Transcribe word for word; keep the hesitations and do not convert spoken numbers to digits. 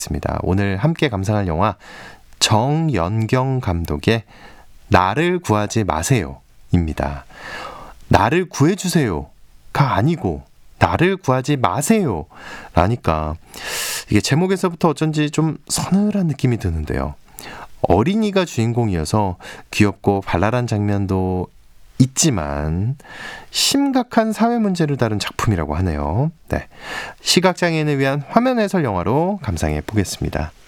있습니다. 오늘 함께 감상할 영화 정연경 감독의 나를 구하지 마세요입니다. 나를 구해주세요가 아니고 나를 구하지 마세요 라니까 이게 제목에서부터 어쩐지 좀 서늘한 느낌이 드는데요. 어린이가 주인공이어서 귀엽고 발랄한 장면도 있지만 심각한 사회 문제를 다룬 작품이라고 하네요. 네, 시각장애인을 위한 화면 해설 영화로 감상해 보겠습니다.